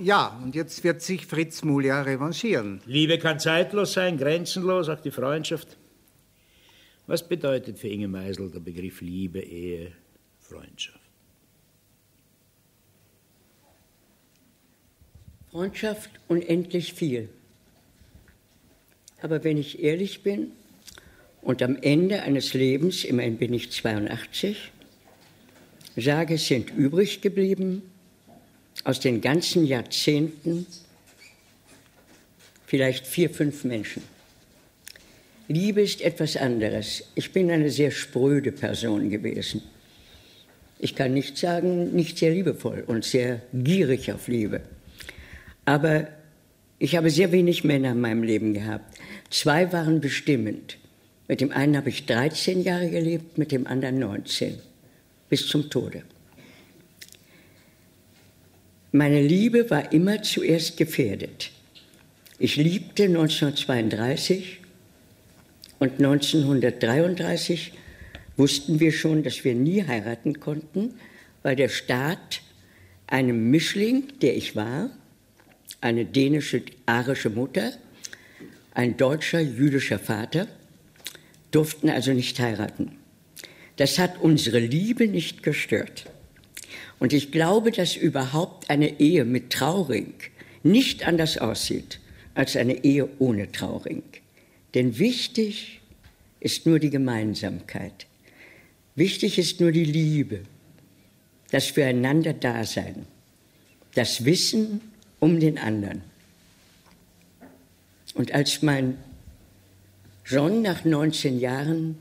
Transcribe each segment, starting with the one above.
Ja, und jetzt wird sich Fritz Muhl ja revanchieren. Liebe kann zeitlos sein, grenzenlos, auch die Freundschaft. Was bedeutet für Inge Meisel der Begriff Liebe, Ehe, Freundschaft? Freundschaft unendlich viel. Aber wenn ich ehrlich bin und am Ende eines Lebens, immerhin bin ich 82, sage, es sind übrig geblieben aus den ganzen Jahrzehnten vielleicht 4, 5 Menschen. Liebe ist etwas anderes. Ich bin eine sehr spröde Person gewesen. Ich kann nicht sagen, nicht sehr liebevoll und sehr gierig auf Liebe. Aber ich habe sehr wenig Männer in meinem Leben gehabt. 2 waren bestimmend. Mit dem einen habe ich 13 Jahre gelebt, mit dem anderen 19. Bis zum Tode. Meine Liebe war immer zuerst gefährdet. Ich liebte 1932 und 1933 wussten wir schon, dass wir nie heiraten konnten, weil der Staat einem Mischling, der ich war, eine dänische-arische Mutter, ein deutscher jüdischer Vater, durften also nicht heiraten. Das hat unsere Liebe nicht gestört. Und ich glaube, dass überhaupt eine Ehe mit Trauring nicht anders aussieht als eine Ehe ohne Trauring. Denn wichtig ist nur die Gemeinsamkeit. Wichtig ist nur die Liebe, das Füreinander-Dasein, das Wissen um den anderen. Und als mein John nach 19 Jahren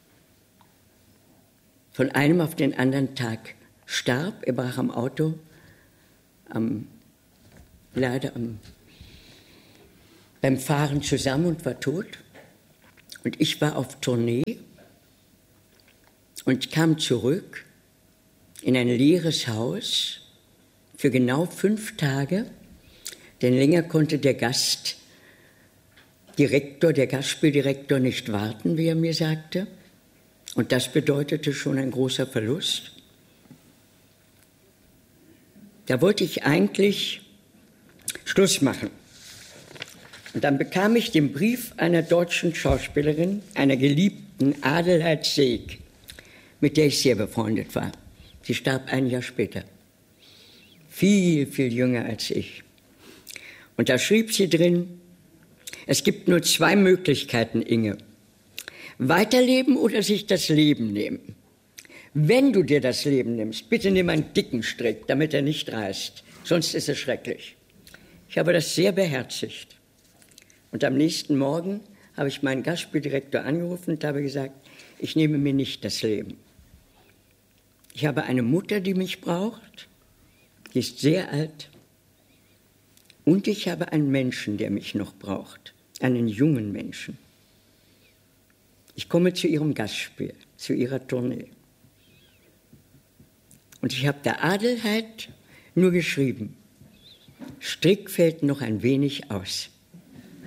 von einem auf den anderen Tag starb, er brach am Auto, beim Fahren zusammen und war tot. Und ich war auf Tournee und kam zurück in ein leeres Haus für genau 5 Tage, denn länger konnte der Gastspieldirektor nicht warten, wie er mir sagte. Und das bedeutete schon ein großer Verlust. Da wollte ich eigentlich Schluss machen. Und dann bekam ich den Brief einer deutschen Schauspielerin, einer geliebten Adelheid Seeg, mit der ich sehr befreundet war. Sie starb ein Jahr später. Viel, viel jünger als ich. Und da schrieb sie drin, es gibt nur 2 Möglichkeiten, Inge. Weiterleben oder sich das Leben nehmen. Wenn du dir das Leben nimmst, bitte nimm einen dicken Strick, damit er nicht reißt. Sonst ist es schrecklich. Ich habe das sehr beherzigt. Und am nächsten Morgen habe ich meinen Gastspieldirektor angerufen und habe gesagt, ich nehme mir nicht das Leben. Ich habe eine Mutter, die mich braucht, die ist sehr alt. Und ich habe einen Menschen, der mich noch braucht, einen jungen Menschen. Ich komme zu ihrem Gastspiel, zu ihrer Tournee. Und ich habe der Adelheid nur geschrieben, Strick fällt noch ein wenig aus.